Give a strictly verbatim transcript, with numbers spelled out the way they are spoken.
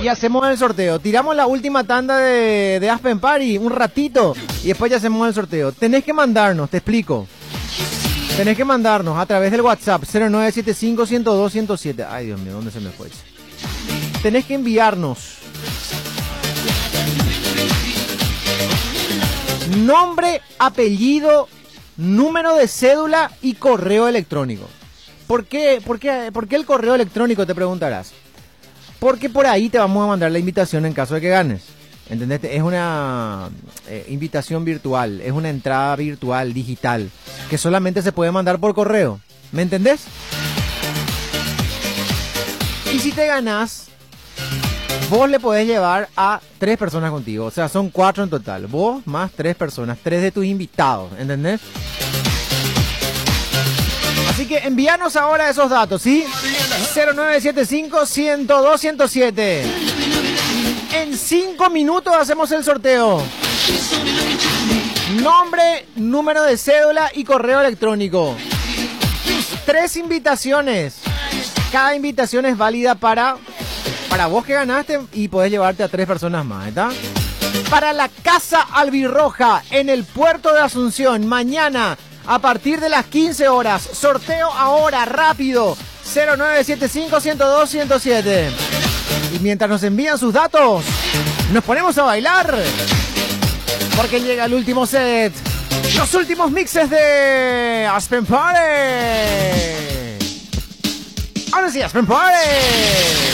y hacemos el sorteo. Tiramos la última tanda de, de Aspen Party, un ratito, y después ya hacemos el sorteo. Tenés que mandarnos, te explico. Tenés que mandarnos a través del WhatsApp cero nueve siete cinco, uno cero dos, uno cero siete. Ay, Dios mío, ¿dónde se me fue? Tenés que enviarnos nombre, apellido, número de cédula y correo electrónico. ¿Por qué, por qué, por qué el correo electrónico, te preguntarás? Porque por ahí te vamos a mandar la invitación en caso de que ganes. ¿Entendés? Es una eh, invitación virtual, es una entrada virtual, digital, que solamente se puede mandar por correo. ¿Me entendés? Y si te ganás, vos le podés llevar a tres personas contigo. O sea, son cuatro en total. Vos más tres personas, tres de tus invitados. ¿Entendés? Así que envíanos ahora esos datos, ¿sí? cero nueve siete cinco, uno cero dos, uno cero siete. En cinco minutos hacemos el sorteo. Nombre, número de cédula y correo electrónico. Tres invitaciones. Cada invitación es válida para, para vos que ganaste y podés llevarte a tres personas más, ¿está? Para la Casa Albirroja en el puerto de Asunción, mañana a partir de las quince horas. Sorteo ahora, rápido. cero nueve siete cinco, uno cero dos, uno cero siete. Y mientras nos envían sus datos, nos ponemos a bailar. Porque llega el último set. Los últimos mixes de Aspen Party. Ahora sí, Aspen Party.